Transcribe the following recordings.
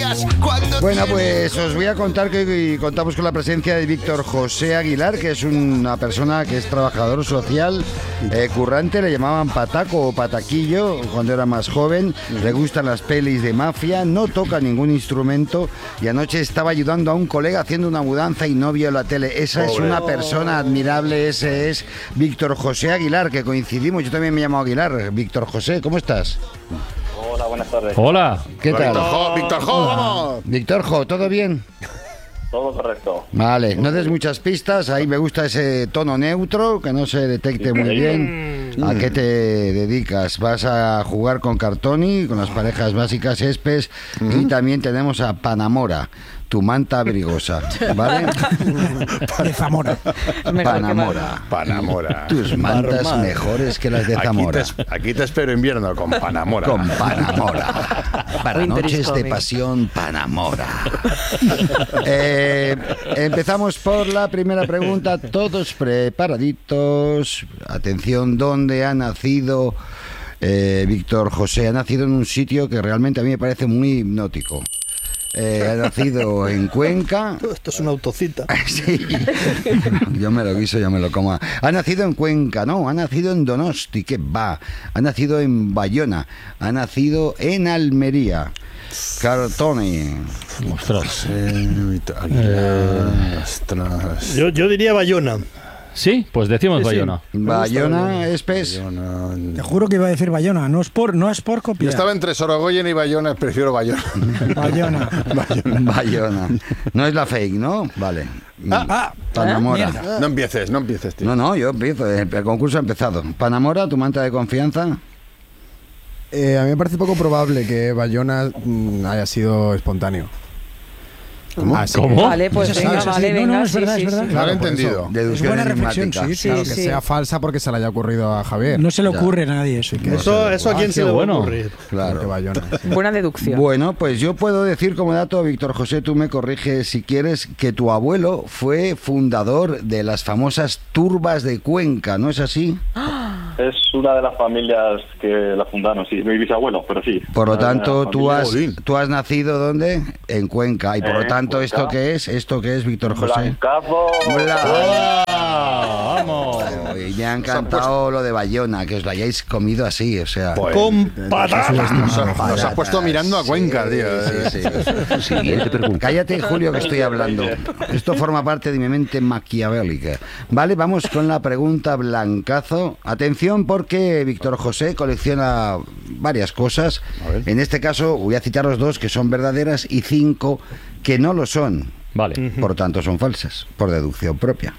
Bueno, pues os voy a contar que contamos con la presencia de Víctor José Aguilar, que es una persona que es trabajador social, currante, le llamaban pataco o pataquillo cuando era más joven, le gustan las pelis de mafia, no toca ningún instrumento y anoche estaba ayudando a un colega haciendo una mudanza y no vio la tele. Esa es una persona admirable, ese es Víctor José Aguilar, que coincidimos, yo también me llamo Aguilar. Víctor José, ¿cómo estás? Hola, buenas tardes. Hola. ¿Qué tal? Víctor Jo, vamos. Víctor Jo, ¿todo bien? Todo correcto. Vale, no des muchas pistas, ahí me gusta ese tono neutro, que no se detecte muy bien. ¿A qué te dedicas? Vas a jugar con Cartoni, con las parejas básicas Espes, y también tenemos a Panamora, tu manta abrigosa, ¿vale? De Zamora. Panamora. Tus mantas mejores que las de Zamora. Aquí te espero invierno con Panamora. Con Panamora. Para noches de pasión, Panamora. Empezamos por la primera pregunta. Todos preparaditos. Atención, ¿dónde ha nacido Víctor José? Ha nacido en un sitio que realmente a mí me parece muy hipnótico. Ha nacido en Cuenca. Esto es una autocita. Sí. Yo me lo guiso, yo me lo como. Ha nacido en Cuenca, no, ha nacido en Donosti, que va. Ha nacido en Bayona, ha nacido en Almería. Cartoni. Ostras. Ostras. Yo diría Bayona. Sí, pues decimos Sí, sí. Bayona. Bayona, Espes. Te juro que iba a decir Bayona, no es por Yo copiar. estaba entre Sorogoyen y Bayona, prefiero Bayona. Bayona. Bayona. No es la fake, ¿no? Vale. Panamora. No empieces, tío. No, yo empiezo. El concurso ha empezado. Panamora, tu manta de confianza. A mí me parece poco probable que Bayona haya sido espontáneo. ¿Cómo? ¿Cómo? Vale, pues Sí, venga, sí, vale, sí. venga, No, es verdad, sí, es verdad. sí. No lo he por entendido. eso. Deducción Es buena enigmática. reflexión, Sí, claro, sí. que sea falsa porque se le haya ocurrido a Javier. No se le ocurre a nadie eso. Eso a quién se le va a bueno. ocurrir. Claro que Claro. Bayona. Sí. Buena deducción. Bueno, pues yo puedo decir como dato, Víctor José, tú me corriges si quieres, que tu abuelo fue fundador de las famosas turbas de Cuenca, ¿no es así? Es una de las familias que la fundaron, sí. Mi bisabuelo, pero sí. Por lo Una de tanto, las tú familias. has nacido ¿dónde? En Cuenca. Y por lo tanto, Cuenca. ¿esto qué es? ¿Esto qué es, Víctor José? Blancazo. ¡Vamos! Y me ha encantado lo de Bayona, que os lo hayáis comido así, o sea... Pues, Con patatas. nos has puesto mirando a Cuenca, tío. Sí. Siguiente pregunta. Cállate, Julio, que estoy hablando. Esto forma parte de mi mente maquiavélica. Vale, vamos con la pregunta blancazo. Atención, porque Víctor José colecciona varias cosas. A ver. En este caso, voy a citaros 2 que son verdaderas y 5 que no lo son. Vale. Por tanto, son falsas, por deducción propia.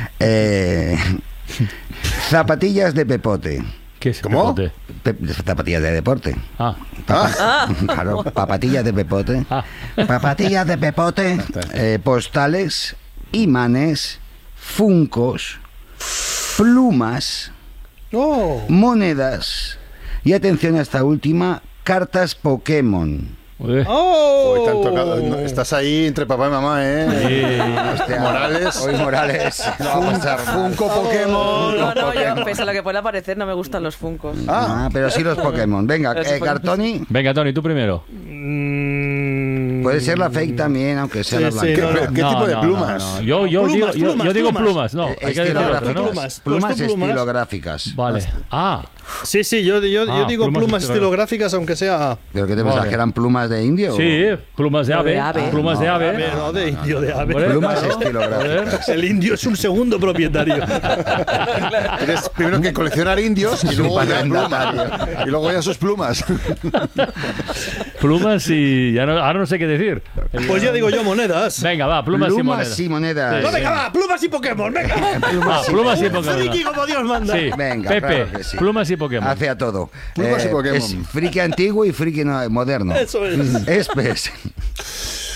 Zapatillas de pepote. ¿Qué es ¿Cómo? pepote? Zapatillas de deporte. Ah, Claro, papatillas de pepote. Papatillas de pepote. Postales, imanes, funcos, plumas, monedas y atención a esta última, cartas Pokémon. uy. Hoy te han tocado. No, estás ahí entre papá y mamá, ¿eh? Hostia, Morales. Hoy Morales. No va a pasar. Funko Pokémon. No, yo, pese a lo que pueda parecer, no me gustan los funcos. Pero sí los Pokémon. Venga, Los Pokémon. Cartoni. Venga, Tony, tú primero. Puede ser la fake también, aunque sea Sí, la sí, blanca. no, no. ¿Qué tipo de plumas? no. Yo digo plumas, no. Hay que decir otro, ¿no? Plumas Plumas. estilográficas. Vale. Sí, yo digo plumas plumas estilográficas, aunque sea... ¿Pero qué te pensás? Vale. ¿Que eran plumas de indio? Sí, plumas de ave. De ave. Plumas de ave. ave, no, de indio, de ave. Hombre, Plumas claro. estilográficas. El indio es un segundo propietario. Tienes primero que coleccionar indios y luego ya plumas. Y luego ya sus plumas. Plumas y ya no, ahora no sé qué decir. Pues ya digo yo monedas. Venga, va, plumas y monedas. No, venga, va, plumas y Pokémon, venga. Plumas y Pokémon. Friki como Dios manda. Sí. Venga, Pepe, claro que sí. plumas y Pokémon. Hace a todo. Plumas y Pokémon. Es friki antiguo y friki moderno. Eso es. Espes.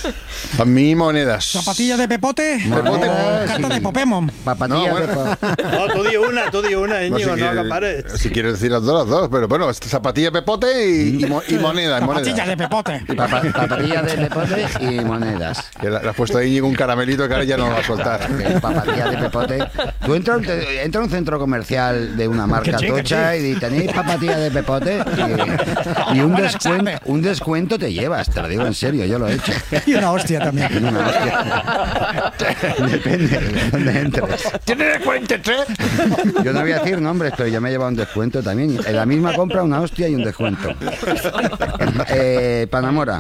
A mí monedas. ¿Zapatilla de Pepote? Monedas, Carta sí. de Popemon. Papatilla No, de bueno. No, tú di una, Íñigo, no acapares. Si quieres decir las dos, pero bueno, zapatilla Pepote y moneda. Zapatilla de Pepote. Papatilla de Pepote y monedas. Que le has puesto ahí un caramelito que ahora ya no lo va a soltar. Papatilla de Pepote. Tú entras a un centro comercial de una marca tocha y tenéis papatilla de Pepote y un descuento te llevas, te lo digo en serio, yo lo he hecho. Y una hostia también. Una hostia. Depende de dónde entres. ¿Tiene descuento 3? Yo no voy a decir nombres, pero yo me he llevado un descuento también. En la misma compra una hostia y un descuento. Panamora.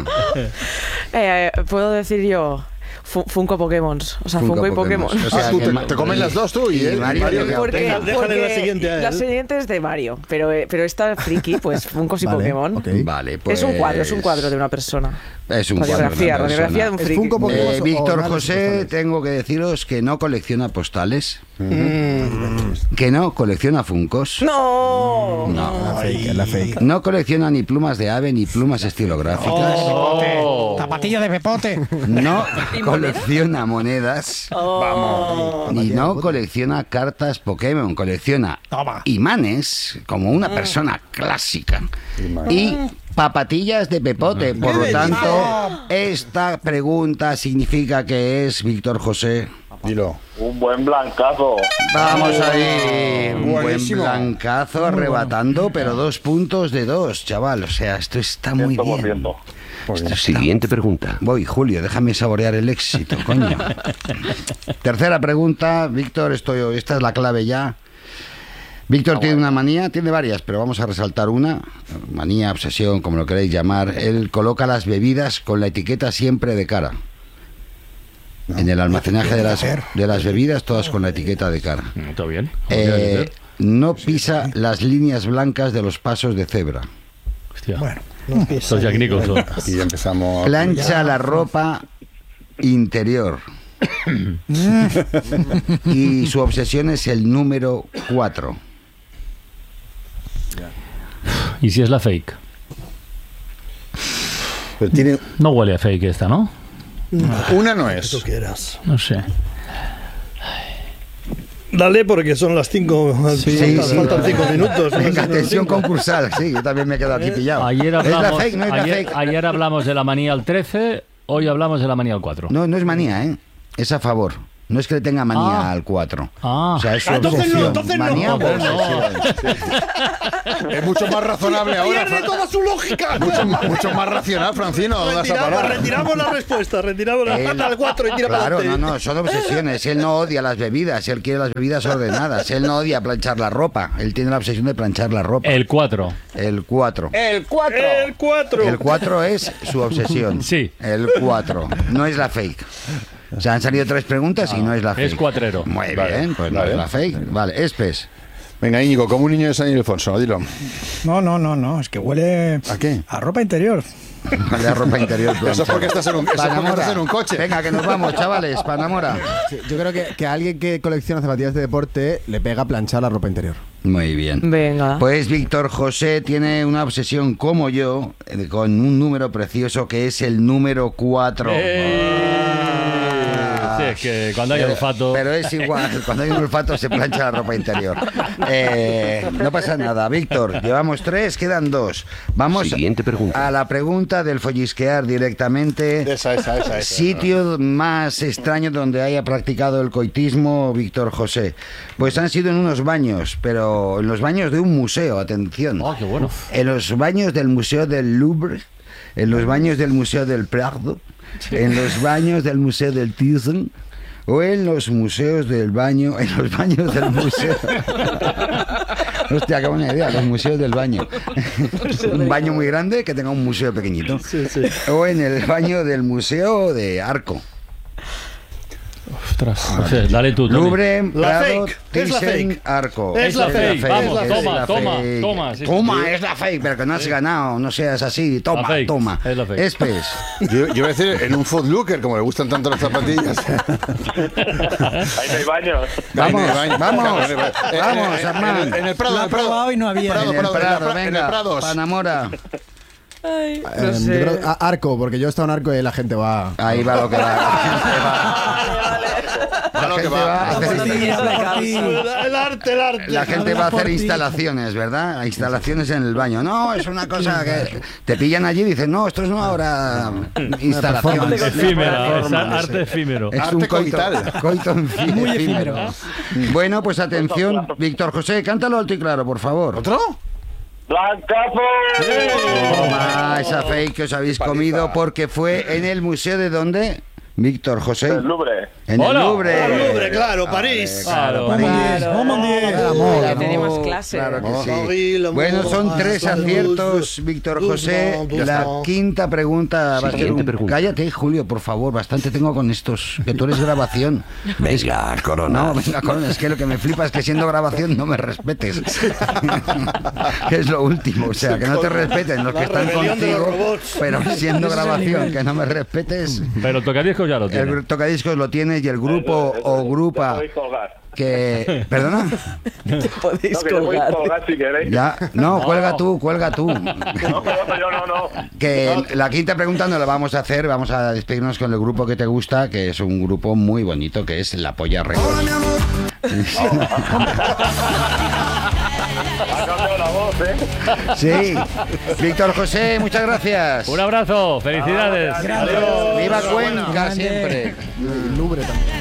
Puedo decir yo Funko Pokémon. O sea, Funko y Pokémon. O sea, Tú que te comes las dos tú y él. Mario, Porque Déjale la siguiente a él. la siguiente es de Mario, pero esta friki, pues Funkos y Pokémon. ok. Vale, pues... Es un cuadro de una persona. Es un cuadro de una Radiografía de un ¿Es friki. Funko Pokémon o Víctor nada de José, postales? tengo que deciros que no colecciona postales, que no colecciona Funkos, ¡No! no, La fake. no colecciona ni plumas de ave ni plumas estilográficas, Zapatilla de Pepote. no colecciona monedas Oh. y no colecciona cartas Pokémon, colecciona Toma. imanes como una persona clásica y papatillas de Pepote. Por lo tanto, esta pregunta significa que es Víctor José. Dilo. Un buen blancazo. Vamos ahí, un buen Buenísimo. blancazo arrebatando, pero 2 puntos de 2, chaval. O sea, esto está muy bien. 100%. Esto está- Siguiente pregunta. Voy, Julio, déjame saborear el éxito, coño. Tercera pregunta, Víctor, esta es la clave ya. Víctor tiene una manía, tiene varias, pero vamos a resaltar una. Manía, obsesión, como lo queréis llamar. Él coloca las bebidas con la etiqueta siempre de cara. En el almacenaje de las bebidas, todas con la etiqueta de cara. Está bien. No pisa las líneas blancas de los pasos de cebra. Hostia. Bueno, Los Jack Nicholson. Y ya empezamos. Plancha la ropa interior. Y su obsesión es el número 4. ¿Y si es la fake? Pero tiene. No huele a fake esta, ¿no? Una no Tú es. quieras. No sé. Dale, porque son las 5. Faltan 5 minutos. Venga, No sé, atención cinco. concursal. Sí, yo también me he quedado aquí pillado. Ayer ¿Es la hablamos, fake? ¿No es la fake? ayer hablamos de la manía al 13, hoy hablamos de la manía al 4. No, no es manía, ¿eh? Es a favor. No es que le tenga manía Ah. al 4. Ah. O sea, es su Entonces no, obsesión. entonces no. Manía o Entonces no. obsesión. Es mucho más razonable ahora. ¡Pierde toda su lógica! Mucho más racional, Francino. No vas a parar. Retiramos la respuesta. Retiramos la Él- al 4 y tira para Claro, adelante. no, son obsesiones. Él no odia las bebidas, él quiere las bebidas ordenadas. Él no odia planchar la ropa, él tiene la obsesión de planchar la ropa. El 4. El 4. El 4. El 4 es su obsesión. Sí. El 4. No es la fake. O sea, han salido 3 preguntas y no es la fake. Es cuatrero. Muy Vale, bien, pues no vale. es la fake. Vale, Espes. Venga, Íñigo, como un niño de San Ildefonso, dilo. No, es que huele ¿A qué? a ropa interior. La ropa interior. Eso es porque estás en un, eso es porque Panamora. estás en un coche. Venga, que nos vamos, chavales. Panamora. Sí, yo creo que a alguien que colecciona zapatillas de deporte le pega planchar la ropa interior. Muy bien. Venga. Pues Víctor José tiene una obsesión como yo con un número precioso que es el número 4. Sí, es que cuando hay olfato. Pero es igual, cuando hay un olfato se plancha la ropa interior. No pasa nada, Víctor. Llevamos 3, quedan 2. Vamos Siguiente pregunta. a la pregunta del follisquear directamente. Esa. Sitio más extraño donde haya practicado el coitismo Víctor José. Pues han sido en unos baños, pero en los baños de un museo, atención. Oh, qué bueno. En los baños del Museo del Louvre, en los baños del Museo del Prado, en los baños del Museo del Thyssen o en los museos del baño, en los baños del museo. Hostia, qué buena idea, los museos del baño. Un baño muy grande que tenga un museo pequeñito. O en el baño del Museo de Arco. Ostras. O sea, dale tú, Tony. Louvre, La Prado, fake, es la Thyssen, fake. Arco. Es la fake, vamos, es toma, la toma, fake. toma, sí. Toma, es la fake, pero que no has ganado, no seas así. Toma, La fake, toma. es la fake. Espes. Yo iba a decir en un Footlooker, como le gustan tanto las zapatillas. Ahí no hay baños. Vamos, Baño. vamos, Eh, vamos, Hernán. En el Prado, Lo ha en el Prado. probado y no había. En el Prado, en el venga, Prados. Panamora. Ay, no Yo sé. creo, Arco, porque yo he estado en Arco y la gente va. Ahí va lo que va. La gente va a hacer El arte. La gente va a hacer instalaciones, ¿verdad? Instalaciones en el baño. No, es una cosa que te pillan allí y dicen, no, esto es una obra instalación. Efímera, es arte efímero. Es Arte un coito coital. Muy efímero. Bueno, pues atención, Víctor José, cántalo alto y claro, por favor. ¿Otro? ¡Blancazo! Toma esa fake que os habéis comido porque fue en el museo de ¿dónde? Víctor José. El Louvre. En el Hola. Louvre. El Louvre, claro, París. Claro. Ya tenemos clase. Claro que sí. Paris, le Bueno, Monde, son 3 Saint aciertos, Víctor José. Doucement, La doucement. quinta pregunta va a ser Siguiente un... pregunta. Cállate, Julio, por favor. Bastante tengo con estos. Que tú eres grabación. Venga, Corona. No, venga, Corona. Es que lo que me flipa es que siendo grabación no me respetes. Que es lo último. O sea, que no te respeten los que están rebelión de los contigo. robots. Pero siendo grabación, que no me respetes. Pero el tocadiscos ya lo tiene. El tocadiscos lo tienes y el grupo o Ya grupa podéis colgar. que... ¿Perdona? Te podéis No, que ya podéis colgar. colgar si queréis. Ya, no, cuelga tú. No, yo no. Que la quinta pregunta no la vamos a hacer, vamos a despedirnos con el grupo que te gusta, que es un grupo muy bonito, que es La Polla Records. Ha cambiado la voz, ¿eh? Sí. Víctor José, muchas gracias. Un abrazo, felicidades. Viva Cuenca siempre. Louvre también.